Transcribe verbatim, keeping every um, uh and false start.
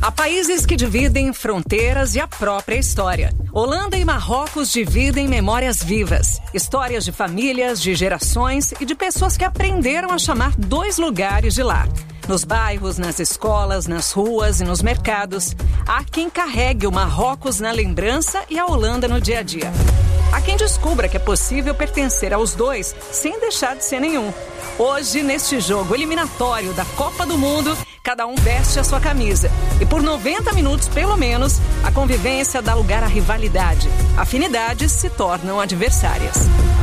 Há países que dividem fronteiras e a própria história. Holanda e Marrocos dividem memórias vivas. Histórias de famílias, de gerações e de pessoas que aprenderam a chamar dois lugares de lar. Nos bairros, nas escolas, nas ruas e nos mercados. Há quem carregue o Marrocos na lembrança e a Holanda no dia a dia. Há quem descubra que é possível pertencer aos dois sem deixar de ser nenhum. Hoje, neste jogo eliminatório da Copa do Mundo, cada um veste a sua camisa. E por noventa minutos, pelo menos, a convivência dá lugar à rivalidade. Afinidades se tornam adversárias.